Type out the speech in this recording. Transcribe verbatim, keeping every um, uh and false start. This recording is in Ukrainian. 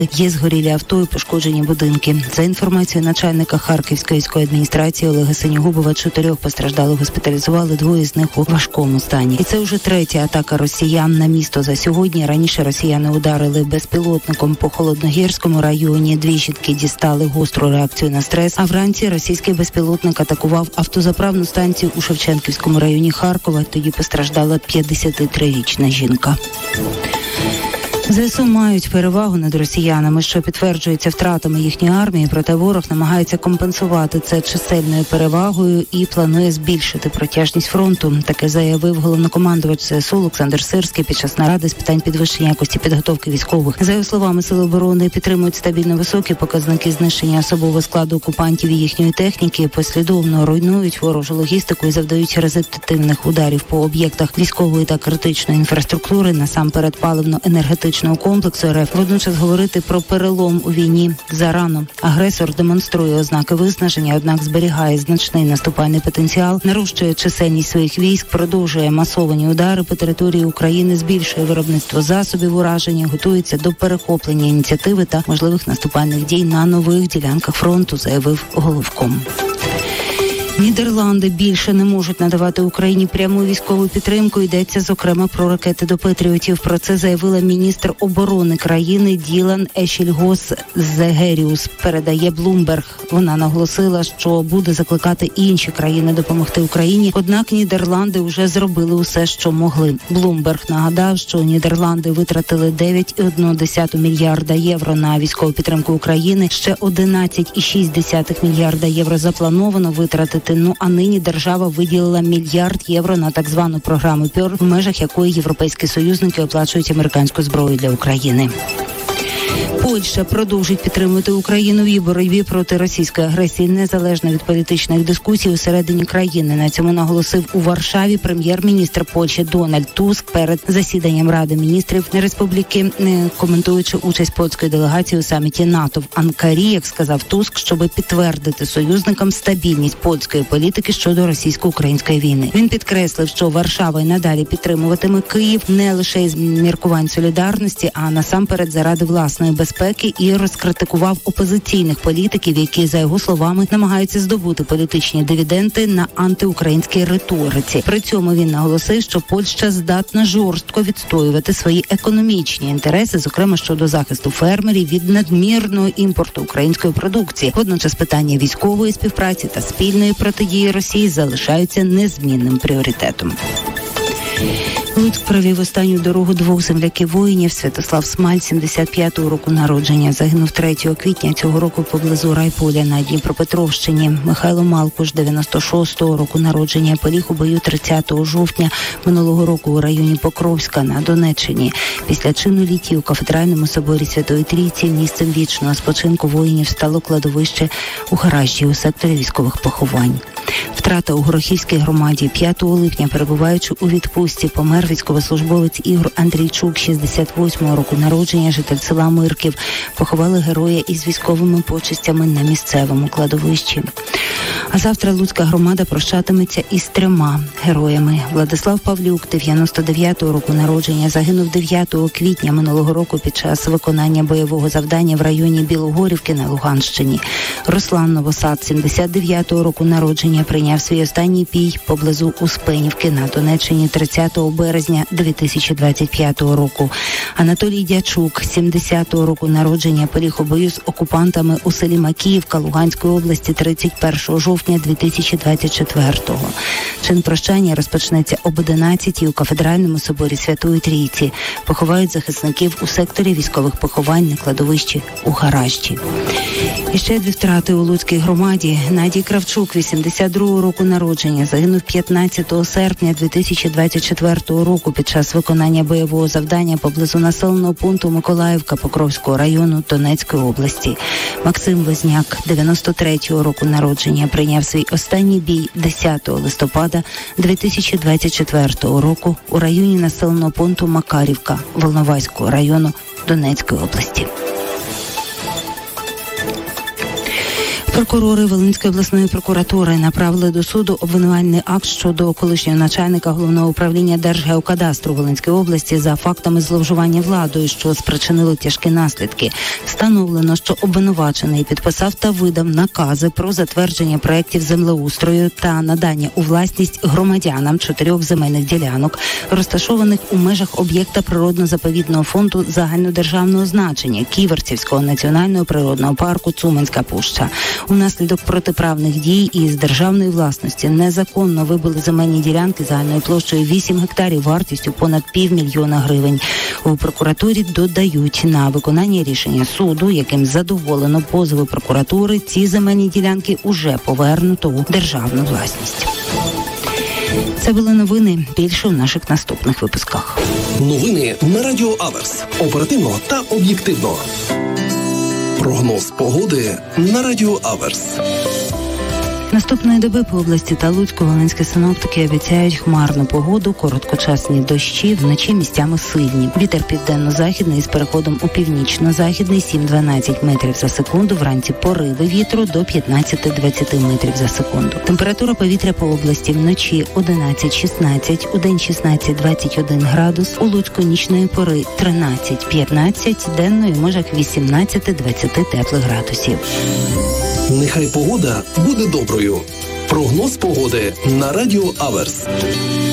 Є згорілі авто і пошкоджені будинки. За інформацією начальника Харківської військової адміністрації Олега Синігубова, чотирьох постраждалих госпіталізували, двоє з них у важкому стані. І це вже третя атака росіян на місто за сьогодні. Раніше росіяни ударили безпілотником по Холодногірському районі. Дві жінки дістали гостру реакцію на стрес. А вранці російський безпілотник атакував автозаправну станцію у Шевченківському районі Харкова. Тоді постраждала п'ятдесятитрирічна жінка. ЗСУ мають перевагу над росіянами, що підтверджується втратами їхньої армії, проте ворог намагається компенсувати це чисельною перевагою і планує збільшити протяжність фронту. Таке заявив головнокомандувач ЗСУ Олександр Сирський під час наради з питань підвищення якості підготовки військових. За його словами, сили оборони підтримують стабільно високі показники знищення особового складу окупантів і їхньої техніки, послідовно руйнують ворожу логістику і завдають результативних ударів по об'єктах військової та критичної інфраструктури, насамперед паливно-енергетичної комплексу РФ. Водночас говорити про перелом у війні зарано. Агресор демонструє ознаки виснаження, однак зберігає значний наступальний потенціал, нарощує чисельність своїх військ, продовжує масовані удари по території України, збільшує виробництво засобів ураження, готується до перехоплення ініціативи та можливих наступальних дій на нових ділянках фронту, заявив головком. Нідерланди більше не можуть надавати Україні пряму військову підтримку. Йдеться, зокрема, про ракети до Петріотів. Про це заявила міністр оборони країни Ділан Ешільгос Зегеріус. Передає Блумберг. Вона наголосила, що буде закликати інші країни допомогти Україні. Однак Нідерланди вже зробили усе, що могли. Блумберг нагадав, що Нідерланди витратили дев'ять цілих одна десята мільярда євро на військову підтримку України. Ще одинадцять цілих шість десятих мільярда євро заплановано витратити. Ну а нині держава виділила мільярд євро на так звану програму ПьОР, в межах якої європейські союзники оплачують американську зброю для України. Польща продовжить підтримувати Україну в її боротьбі проти російської агресії, незалежно від політичних дискусій усередині країни. На цьому наголосив у Варшаві прем'єр-міністр Польщі Дональд Туск перед засіданням Ради міністрів Республіки, коментуючи участь польської делегації у саміті НАТО в Анкарі, як сказав Туск, щоб підтвердити союзникам стабільність польської політики щодо російсько-української війни. Він підкреслив, що Варшава й надалі підтримуватиме Київ не лише із міркувань солідарності, а насамперед заради власної безпеки, і розкритикував опозиційних політиків, які, за його словами, намагаються здобути політичні дивіденди на антиукраїнській риториці. При цьому він наголосив, що Польща здатна жорстко відстоювати свої економічні інтереси, зокрема щодо захисту фермерів від надмірного імпорту української продукції. Водночас питання військової співпраці та спільної протидії Росії залишаються незмінним пріоритетом. Луцьк провів останню дорогу двох земляків воїнів. Святослав Смаль, сімдесят п'ятого року народження, загинув третього квітня цього року поблизу Райполя на Дніпропетровщині. Михайло Малкуш, дев'яносто шостого року народження, поліг у бою тридцятого жовтня минулого року у районі Покровська на Донеччині. Після чину літів у кафедральному соборі Святої Трійці місцем вічного спочинку воїнів стало кладовище у Гаражі у секторі військових поховань. Втрата у Горохівській громаді. п'ятого липня, перебуваючи у відпустці, помер військовослужбовець Ігор Андрійчук, шістдесят восьмого року народження, житель села Мирків. Поховали героя із військовими почестями на місцевому кладовищі. А завтра Луцька громада прощатиметься із трьома героями. Владислав Павлюк, дев'яносто дев'ятого року народження, загинув дев'ятого квітня минулого року під час виконання бойового завдання в районі Білогорівки на Луганщині. Руслан Новосад, сімдесят дев'ятого року народження, прийняв свій останній бій поблизу Успенівки на Донеччині тридцятого березня дві тисячі двадцять п'ятого року. Анатолій Дячук, сімдесятого року народження, поліг у бою з окупантами у селі Макіївка Луганської області тридцять першого жовтня дві тисячі двадцять четвертого. Чин прощання розпочнеться об одинадцятій у кафедральному соборі Святої Трійці. Поховають захисників у секторі військових поховань на кладовищі у Гаражі. І ще дві втрати у Луцькій громаді. Надій Кравчук, вісімдесят другого року народження, загинув п'ятнадцятого серпня дві тисячі двадцять четвертого року під час виконання бойового завдання поблизу населеного пункту Миколаївка Покровського району Донецької області. Максим Возняк, дев'яносто третього року народження, прийняв свій останній бій десятого листопада дві тисячі двадцять четвертого року у районі населеного пункту Макарівка Волноваського району Донецької області. Прокурори Волинської обласної прокуратури направили до суду обвинувальний акт щодо колишнього начальника Головного управління Держгеокадастру Волинської області за фактами зловживання владою, що спричинило тяжкі наслідки. Встановлено, що обвинувачений підписав та видав накази про затвердження проєктів землеустрою та надання у власність громадянам чотирьох земельних ділянок, розташованих у межах об'єкта природно-заповідного фонду загальнодержавного значення Ківерцівського національного природного парку Цуманська Пуща. Унаслідок протиправних дій із державної власності незаконно вибили земельні ділянки загальною площею вісім гектарів вартістю понад півмільйона гривень. У прокуратурі додають, на виконання рішення суду, яким задоволено позови прокуратури, ці земельні ділянки уже повернуто у державну власність. Це були новини. Більше у наших наступних випусках. Новини на Радіо Аверс. Оперативно та об'єктивно. Прогноз погоди на Радіо Аверс. Наступної доби по області та Луцьку волинські синоптики обіцяють хмарну погоду, короткочасні дощі, вночі місцями сильні. Вітер південно-західний з переходом у північно-західний сім-дванадцять метрів за секунду, вранці пориви вітру до п'ятнадцять-двадцять метрів за секунду. Температура повітря по області вночі одинадцять-шістнадцять, удень шістнадцять-двадцять один градус, у Луцьку нічної пори тринадцять-п'ятнадцять, денної в межах вісімнадцять-двадцять теплих градусів. Нехай погода буде доброю. Прогноз погоди на Радіо Аверс.